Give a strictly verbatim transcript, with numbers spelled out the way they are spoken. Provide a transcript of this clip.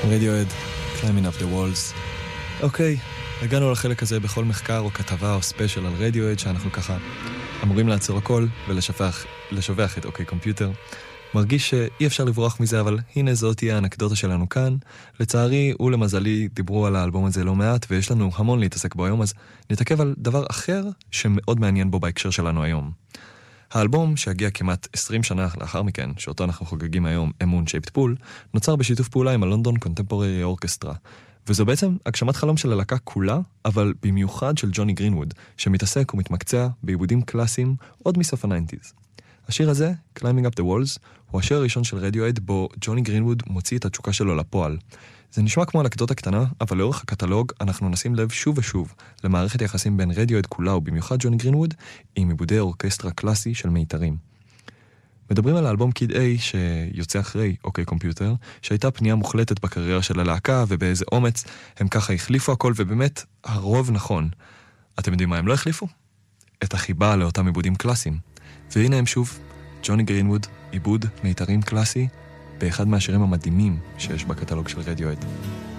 רדיואד, Climbing Up the Walls. אוקיי, הגענו לחלק הזה בכל מחקר או כתבה או ספיישל על רדיואד, שאנחנו ככה אמורים לעצור הכל ולשפח לשובח את אוקיי קומפיוטר. מרגיש שאי אפשר לברוח מזה, אבל הנה זאת תהיה האנקדוטה שלנו כאן. לצערי ולמזלי דיברו על האלבום הזה לא מעט, ויש לנו המון להתעסק בו היום, אז נתעכב על דבר אחר שמאוד מעניין בו בהקשר שלנו היום. האלבום, שהגיע כמעט עשרים שנה לאחר מכן, שאותו אנחנו חוגגים היום, אמון שייפט פול, נוצר בשיתוף פעולה עם הלונדון קונטמפוררי אורקסטרה. וזו בעצם הגשמת חלום של הלהקה כולה, אבל במיוחד של ג'וני גרינווד, שמתעסק ומתמקצע בעיבודים קלאסיים עוד מסוף ה-תשעים. השיר הזה, Climbing Up the Walls, הוא השיר הראשון של רדיואד, בו ג'וני גרינווד מוציא את התשוקה שלו לפועל. זה נשמע כמו אנקדוטה קטנה, אבל לאורך הקטלוג אנחנו נשים לב שוב ושוב למערכת יחסים בין רדיואד כולה ובמיוחד ג'וני גרינווד עם עיבודי אורקסטרה קלאסי של מיתרים. מדברים על האלבום קיד איי שיוצא אחרי אוקיי קומפיוטר, שהייתה פנייה מוחלטת בקריירה של הלהקה ובאיזה אומץ הם ככה החליפו הכל, ובאמת הרוב נכון. אתם יודעים מה הם לא החליפו? את החיבה לאותם עיבודים קלאסיים. והנה הם שוב, ג'וני גרינווד, עיבוד מיתרים קלאסי באחד מהשירים המדהימים שיש בקטלוג של רדיואד.